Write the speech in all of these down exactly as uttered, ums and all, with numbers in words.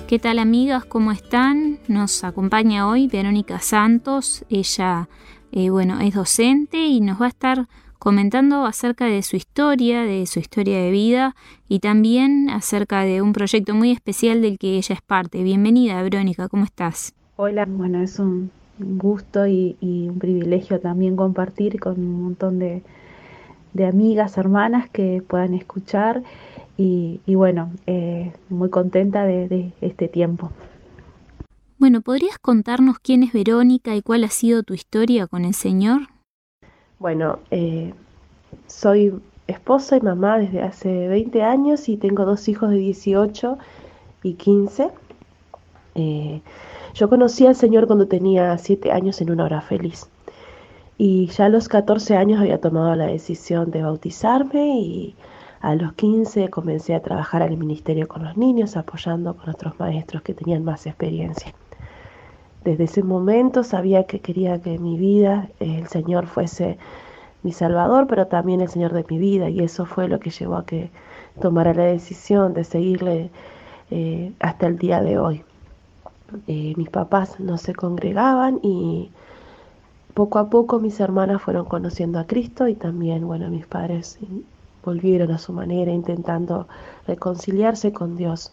¿Qué tal, amigas? ¿Cómo están? Nos acompaña hoy Verónica Santos. Ella, eh, bueno, es docente y nos va a estar comentando acerca de su historia, de su historia de vida y también acerca de un proyecto muy especial del que ella es parte. Bienvenida, Verónica, ¿cómo estás? Hola, bueno, es un gusto y, y un privilegio también compartir con un montón de, de amigas, hermanas que puedan escuchar y, y bueno, eh, muy contenta de, de este tiempo. Bueno, ¿podrías contarnos quién es Verónica y cuál ha sido tu historia con el Señor? Bueno, eh, soy esposa y mamá desde hace veinte años y tengo dos hijos de dieciocho y quince. Eh, yo conocí al Señor cuando tenía siete años en una hora feliz. Y ya a los catorce años había tomado la decisión de bautizarme y a los quince comencé a trabajar en el ministerio con los niños, apoyando con otros maestros que tenían más experiencia. Desde ese momento sabía que quería que mi vida, eh, el Señor fuese mi Salvador, pero también el Señor de mi vida, y eso fue lo que llevó a que tomara la decisión de seguirle eh, hasta el día de hoy. Eh, mis papás no se congregaban y poco a poco mis hermanas fueron conociendo a Cristo y también, bueno, mis padres volvieron a su manera intentando reconciliarse con Dios.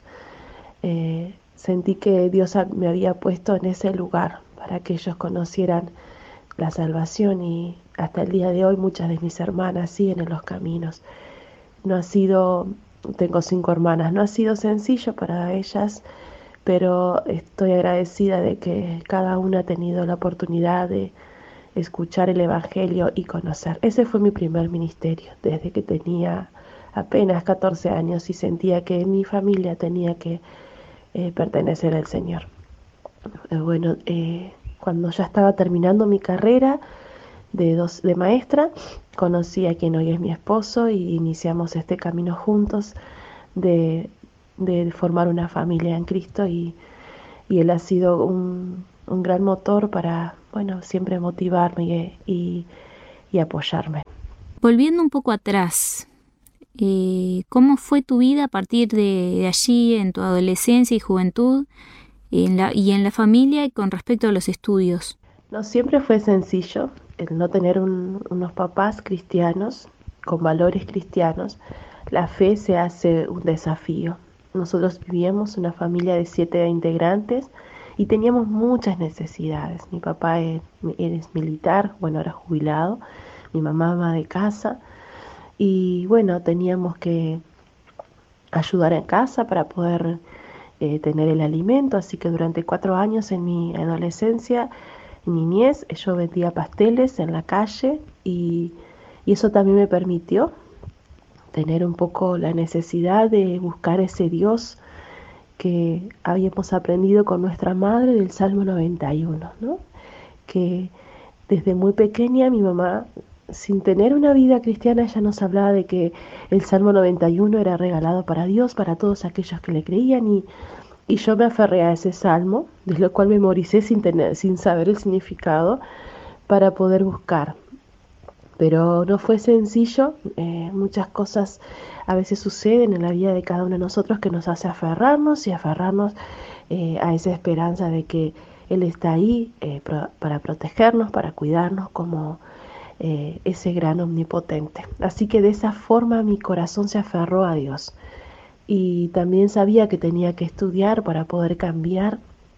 Eh, sentí que Dios me había puesto en ese lugar para que ellos conocieran la salvación y hasta el día de hoy muchas de mis hermanas siguen en los caminos. No ha sido, tengo cinco hermanas, no ha sido sencillo para ellas, pero estoy agradecida de que cada una ha tenido la oportunidad de escuchar el Evangelio y conocer. Ese fue mi primer ministerio, desde que tenía apenas catorce años y sentía que mi familia tenía que eh, pertenecer al Señor. Eh, bueno, eh, cuando ya estaba terminando mi carrera de, dos, de maestra, conocí a quien hoy es mi esposo y iniciamos este camino juntos de, de formar una familia en Cristo y, y él ha sido un, un gran motor para, bueno, siempre motivarme y, y, y apoyarme. Volviendo un poco atrás, eh, ¿cómo fue tu vida a partir de, de allí en tu adolescencia y juventud en la, y en la familia y con respecto a los estudios? No siempre fue sencillo el no tener un, unos papás cristianos con valores cristianos. La fe se hace un desafío. Nosotros vivíamos una familia de siete integrantes y teníamos muchas necesidades. Mi papá es, es militar, bueno, ahora jubilado, mi mamá ama de casa y bueno, teníamos que ayudar en casa para poder eh, tener el alimento, así que durante cuatro años en mi adolescencia y niñez yo vendía pasteles en la calle y, y eso también me permitió tener un poco la necesidad de buscar ese Dios que habíamos aprendido con nuestra madre del Salmo noventa y uno, ¿no? Que desde muy pequeña mi mamá, sin tener una vida cristiana, ella nos hablaba de que el Salmo noventa y uno era regalado para Dios, para todos aquellos que le creían y, y yo me aferré a ese salmo, de lo cual memoricé sin, tener, sin saber el significado, para poder buscar. Pero no fue sencillo, eh, muchas cosas a veces suceden en la vida de cada uno de nosotros que nos hace aferrarnos y aferrarnos eh, a esa esperanza de que Él está ahí eh, pro, para protegernos, para cuidarnos como eh, ese gran omnipotente. Así que de esa forma mi corazón se aferró a Dios y también sabía que tenía que estudiar para poder cambiar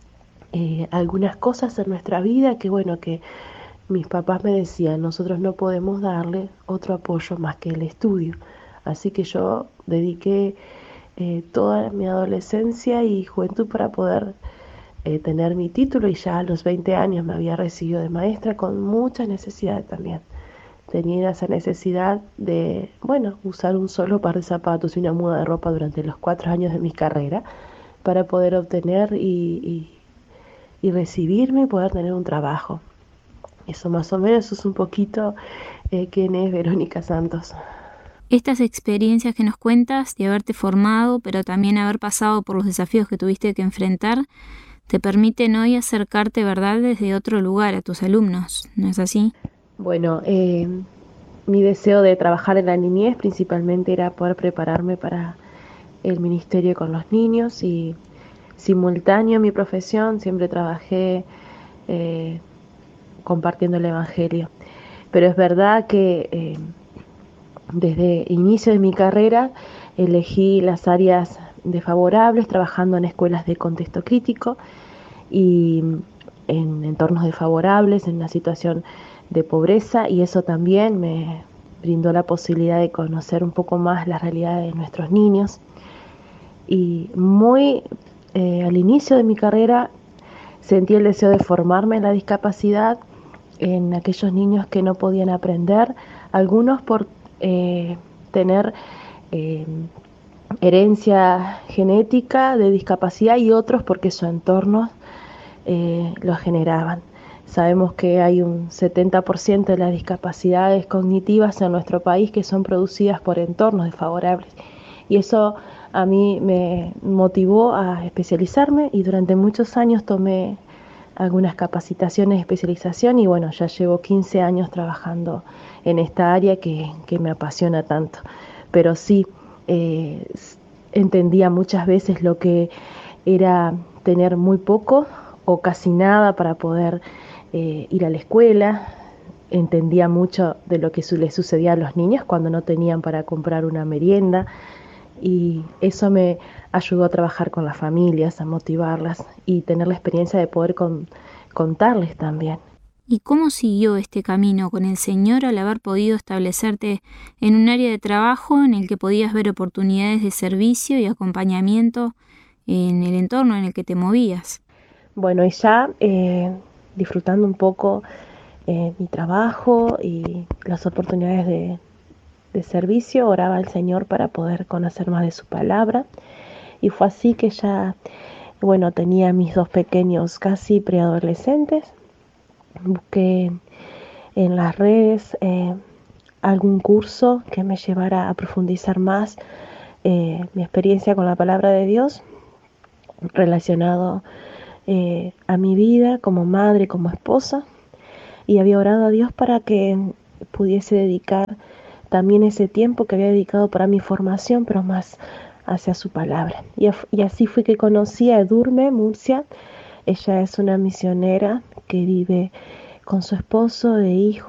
eh, algunas cosas en nuestra vida que bueno, que mis papás me decían, nosotros no podemos darle otro apoyo más que el estudio. Así que yo dediqué eh, toda mi adolescencia y juventud para poder eh, tener mi título y ya a los veinte años me había recibido de maestra con muchas necesidades también. Tenía esa necesidad de, bueno, usar un solo par de zapatos y una muda de ropa durante los cuatro años de mi carrera para poder obtener y, y, y recibirme y poder tener un trabajo. Eso más o menos es un poquito eh, quién es Verónica Santos. Estas experiencias que nos cuentas de haberte formado, pero también haber pasado por los desafíos que tuviste que enfrentar, te permiten hoy acercarte, ¿verdad?, desde otro lugar a tus alumnos, ¿no es así? Bueno, eh, mi deseo de trabajar en la niñez principalmente era poder prepararme para el ministerio con los niños y simultáneo a mi profesión, siempre trabajé eh, compartiendo el Evangelio. Pero es verdad que eh, desde el inicio de mi carrera elegí las áreas desfavorables, trabajando en escuelas de contexto crítico y en entornos desfavorables, en una situación de pobreza, y eso también me brindó la posibilidad de conocer un poco más la realidad de nuestros niños. Y muy eh, al inicio de mi carrera sentí el deseo de formarme en la discapacidad, en aquellos niños que no podían aprender, algunos por eh, tener eh, herencia genética de discapacidad y otros porque su entorno eh, lo generaban. Sabemos que hay un setenta por ciento de las discapacidades cognitivas en nuestro país que son producidas por entornos desfavorables, y eso a mí me motivó a especializarme, y durante muchos años tomé algunas capacitaciones de especialización y bueno, ya llevo quince años trabajando en esta área que, que me apasiona tanto. Pero sí, eh, entendía muchas veces lo que era tener muy poco o casi nada para poder eh, ir a la escuela. Entendía mucho de lo que su- les sucedía a los niños cuando no tenían para comprar una merienda, y eso me ayudó a trabajar con las familias, a motivarlas y tener la experiencia de poder con, contarles también. ¿Y cómo siguió este camino con el Señor al haber podido establecerte en un área de trabajo en el que podías ver oportunidades de servicio y acompañamiento en el entorno en el que te movías? Bueno, y ya eh, disfrutando un poco eh, mi trabajo y las oportunidades de, de servicio, oraba al Señor para poder conocer más de su palabra. Y fue así que ya, bueno, tenía mis dos pequeños casi preadolescentes. Busqué en las redes eh, algún curso que me llevara a profundizar más eh, mi experiencia con la palabra de Dios relacionado eh, a mi vida como madre, como esposa, y había orado a Dios para que pudiese dedicar también ese tiempo que había dedicado para mi formación, pero más hacia su palabra. Y, y así fue que conocí a Edurne Murcia. Ella es una misionera que vive con su esposo e hijos